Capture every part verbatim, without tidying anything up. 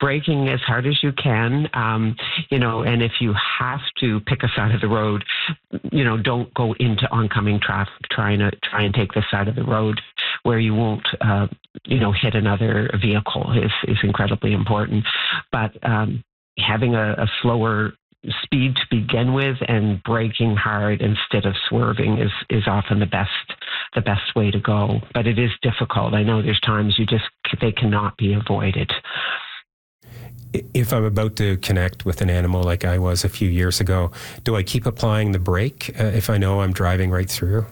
braking as hard as you can, um, you know, and if you have to pick a side of the road, you know, don't go into oncoming traffic trying to try and take the side of the road where you won't, uh, you know, hit another vehicle is, is incredibly important. But um, having a, a slower speed to begin with and braking hard instead of swerving is, is often the best the best way to go. But it is difficult. I know there's times you just, they cannot be avoided. If I'm about to connect with an animal like I was a few years ago, do I keep applying the brake uh, if I know I'm driving right through?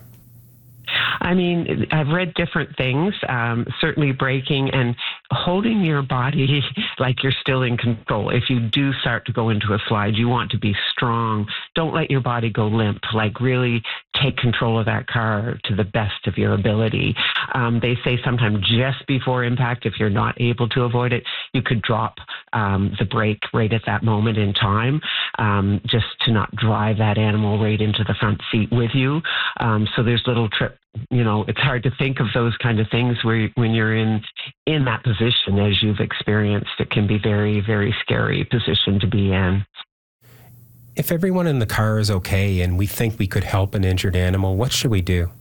I mean, I've read different things, um, certainly braking and holding your body like you're still in control. If you do start to go into a slide, you want to be strong. Don't let your body go limp, like really take control of that car to the best of your ability. Um, they say sometimes just before impact, if you're not able to avoid it, you could drop um, the brake right at that moment in time, um, just to not drive that animal right into the front seat with you. Um, so there's little trip. You know, it's hard to think of those kind of things where when you're in in that position, as you've experienced. It can be very, very scary position to be in. If everyone in the car is okay and we think we could help an injured animal, what should we do?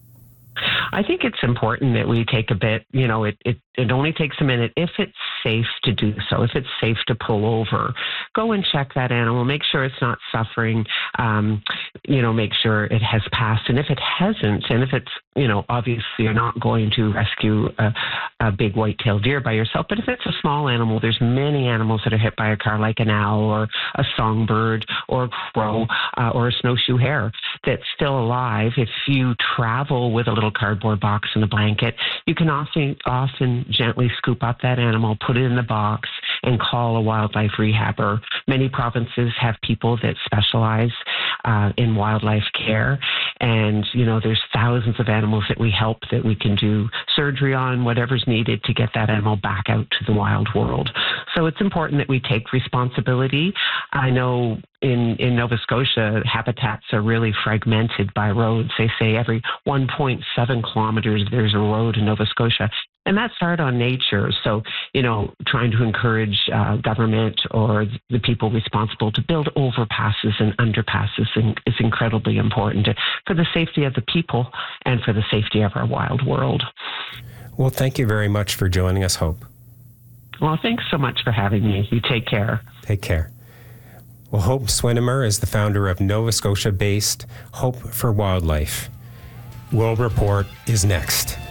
I think it's important that we take a bit, you know, it, it, it only takes a minute if it's safe to do so, if it's safe to pull over. Go and check that animal, make sure it's not suffering, um, you know, make sure it has passed. And if it hasn't, and if it's, you know, obviously you're not going to rescue a, a big white-tailed deer by yourself, but if it's a small animal, there's many animals that are hit by a car like an owl or a songbird or a crow uh, or a snowshoe hare that's still alive. If you travel with a little cardboard box and a blanket, you can often, often gently scoop up that animal, put it in the box, and call a wildlife rehabber. Many provinces have people that specialize uh, in wildlife care. And, you know, there's thousands of animals that we help that we can do surgery on, whatever's needed to get that animal back out to the wild world. So it's important that we take responsibility. I know in, in Nova Scotia, habitats are really fragmented by roads. They say every one point seven kilometers, there's a road in Nova Scotia. And that's hard on nature. So, you know, trying to encourage uh, government or the people responsible to build overpasses and underpasses is incredibly important for the safety of the people and for the safety of our wild world. Well, thank you very much for joining us, Hope. Well, thanks so much for having me. You take care. Take care. Well, Hope Swinimer is the founder of Nova Scotia-based Hope for Wildlife. World Report is next.